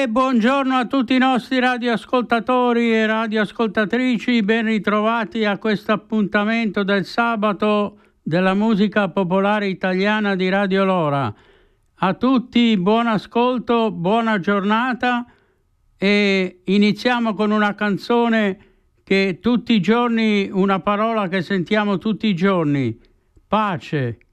Buongiorno a tutti i nostri radioascoltatori e radioascoltatrici, ben ritrovati a questo appuntamento del sabato della musica popolare italiana di Radio Lora. A tutti buon ascolto, buona giornata e iniziamo con una canzone che tutti i giorni, una parola che sentiamo tutti i giorni: pace.